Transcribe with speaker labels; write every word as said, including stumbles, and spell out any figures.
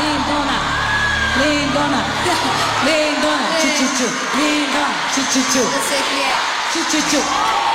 Speaker 1: lindona, lindona, lindona, tchu tchu tchu, lindona, tchu tchu tchu,
Speaker 2: Eu sei que é.
Speaker 1: tchu tchu tchu.